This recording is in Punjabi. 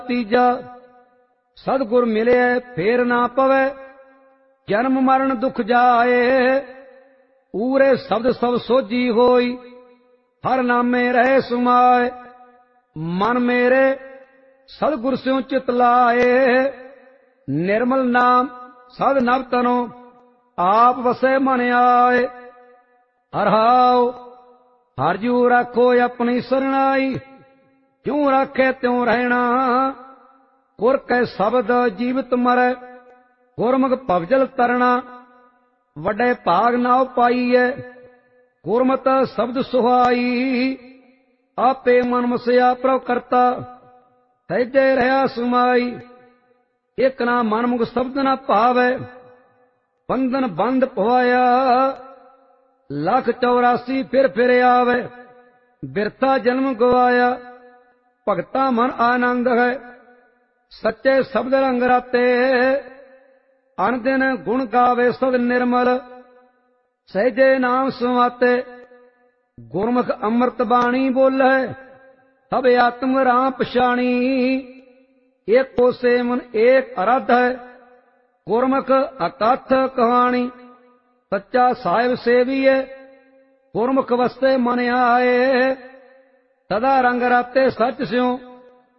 ਤੀਜਾ ਸਤਿਗੁਰ ਮਿਲਿਆ ਫੇਰ ਨਾ ਪਵੈ, ਜਨਮ ਮਰਨ ਦੁਖ ਜਾਏ। ਊਰੇ ਸ਼ਬਦ ਸਭ ਸੋਝੀ ਹੋਈ, ਹਰ ਨਾਮੇ ਰਹੇ ਸਮਾਏ। ਮਨ ਮੇਰੇ ਸਤਿਗੁਰ ਸਿਉ ਚਿਤ ਲਾਏ, ਨਿਰਮਲ ਨਾਮ ਸਦ ਨਵ ਤਨੋ, ਆਪ ਵਸੈ ਮਨ ਆਏ। ਹਰਿ ਹਰਿ ਜੂ ਰਾਖੋ ਆਪਣੀ ਸਰਣਾਈ, ਜਿਉ ਰਾਖੇ ਤਿਉ ਰਹਿਣਾ। ਗੁਰ ਕੈ ਸ਼ਬਦ ਜੀਵਤ ਮਰੈ, ਗੁਰਮੁਖ ਭਵਜਲ ਤਰਣਾ। ਵੱਡੇ ਭਾਗ ਨਾਉ ਪਾਈਐ, ਗੁਰਮਤਿ ਸ਼ਬਦ ਸੁਹਾਈ। ਆਪੇ ਮਨ ਮਸਿਆ ਪ੍ਰਭ ਕਰਤਾ, ਸਹਿਜੇ ਰਹਾ ਸਮਾਈ। ਇਕ ਨਾ ਮਨ ਮੁਖ ਸ਼ਬਦ ਨਾ ਭਾਵੈ, ਬੰਧਨ ਬੰਧ ਪਵਾਇਆ। ਲੱਖ 84 ਫਿਰ ਆਵੇ, ਬਿਰਥਾ ਜਨਮ ਗਵਾਇਆ। ਭਗਤਾ ਮਨ ਆਨੰਦ ਹੈ, ਸੱਚੇ ਸ਼ਬਦ ਰੰਗ ਰਾਤੇ। ਅਨ ਦਿਨ ਗੁਣ ਗਾਵੇ ਸਦ ਨਿਰਮਲ, ਸਹਿਜੇ ਨਾਮ ਸਮਾਤੇ। ਗੁਰਮੁਖ ਅੰਮ੍ਰਿਤ ਬਾਣੀ ਬੋਲੇ, ਸਭ ਆਤਮ ਰਾਮ ਪਛਾਣੀ। ਏਕੋ ਸੇਮਨ ਏਕ ਅਰਾਧ ਹੈ, ਗੁਰਮੁਖ ਅਕਥ ਕਹਾਣੀ। ਸੱਚਾ ਸਾਹਿਬ ਸੇਵੀਏ, ਗੁਰਮੁਖ ਵਸਤੇ ਮਨ ਆਏ। ਸਦਾ ਰੰਗ ਰਾਤੇ ਸੱਚ ਸਿਉ,